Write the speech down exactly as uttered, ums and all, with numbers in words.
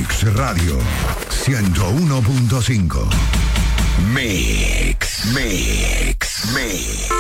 Mix Radio ciento uno punto cinco. Mix, Mix, Mix.